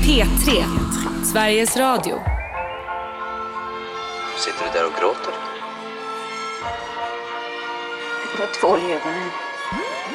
P3, Sveriges Radio. Sitter du där och gråter? Det var 2 ledare.